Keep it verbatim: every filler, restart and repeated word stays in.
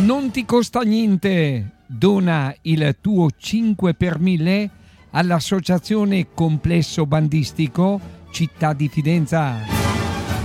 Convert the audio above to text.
Non ti costa niente, dona il tuo cinque per mille all'Associazione Complesso Bandistico Città di Fidenza.